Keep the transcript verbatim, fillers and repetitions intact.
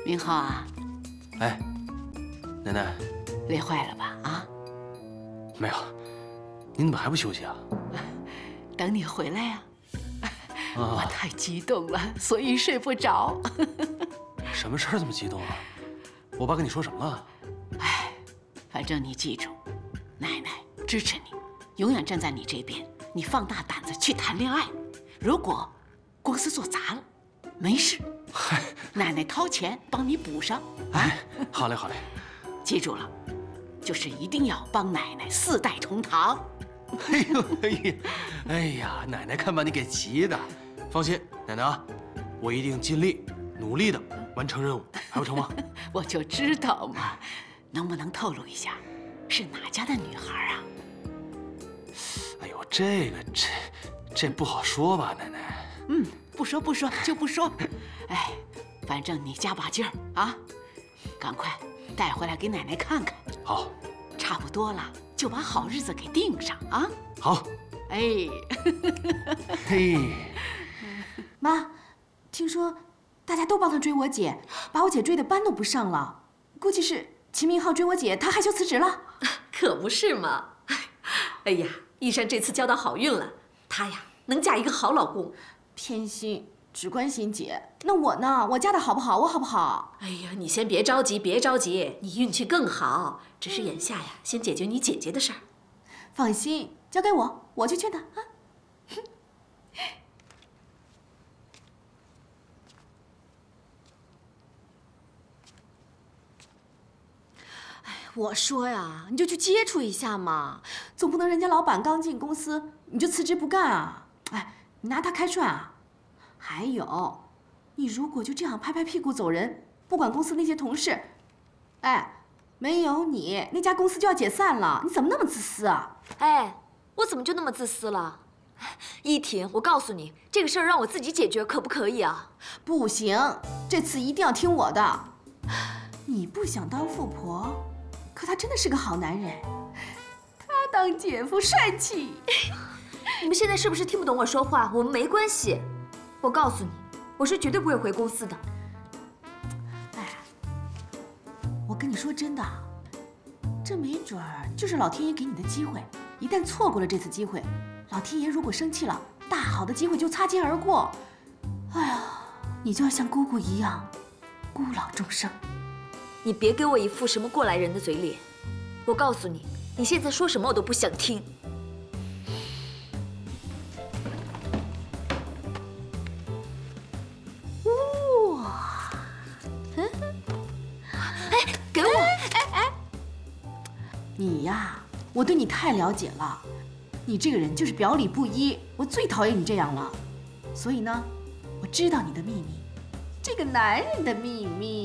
明浩啊， 哎，奶奶， 累坏了吧？啊， 没有，您怎么还不休息啊？ 等你回来呀。 啊， 我太激动了，所以睡不着。 什么事儿这么激动啊？我爸跟你说什么了？ 哎，反正你记住，奶奶支持你，永远站在你这边。你放大胆子去谈恋爱，如果公司做砸了，没事， 嗨， 奶奶掏钱帮你补上。 哎，好嘞好嘞， 记住了，就是一定要帮奶奶四代同堂。 哎呦哎呀，哎呀，奶奶看把你给急的。放心，奶奶啊，我一定尽力努力的完成任务，还不成吗？ 我就知道嘛，能不能透露一下，是哪家的女孩啊？ 哎呦，这个这这不好说吧，奶奶。 嗯，不说不说就不说。哎，反正你加把劲儿啊，赶快带回来给奶奶看看。 好， 差不多了，就把好日子给定上啊。 好。 哎， 嘿， 妈，听说大家都帮他追我姐，把我姐追的班都不上了。估计是秦明浩追我姐，他害羞辞职了。 可不是嘛！哎呀，一山这次交到好运了，她呀能嫁一个好老公。 偏心，只关心姐。那我呢？我嫁的好不好？我好不好？ 哎呀，你先别着急，别着急，你运气更好。只是眼下呀，先解决你姐姐的事儿。 放心，交给我，我去劝她啊。我说呀，你就去接触一下嘛，总不能人家老板刚进公司你就辞职不干啊！哎，你拿他开涮啊！还有，你如果就这样拍拍屁股走人，不管公司那些同事，哎，没有你那家公司就要解散了，你怎么那么自私啊？ 哎，我怎么就那么自私了？依婷，我告诉你，这个事儿让我自己解决，可不可以啊？ 不行，这次一定要听我的。你不想当富婆？可他真的是个好男人，他当姐夫帅气。 你们现在是不是听不懂我说话？我们没关系。我告诉你，我是绝对不会回公司的。 哎，我跟你说真的，这没准儿就是老天爷给你的机会。一旦错过了这次机会，老天爷如果生气了，大好的机会就擦肩而过。哎呀，你就要像姑姑一样，孤老终生。 你别给我一副什么过来人的嘴脸，我告诉你，你现在说什么我都不想听。 哇， 哎，给我！ 哎哎，你呀，我对你太了解了，你这个人就是表里不一，我最讨厌你这样了。所以呢，我知道你的秘密，这个男人的秘密。